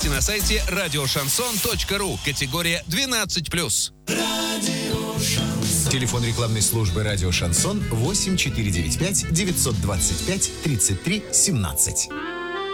на сайте радиошансон.ру. Категория 12+. Телефон рекламной службы «Радио Шансон» 8 495 925 33 17.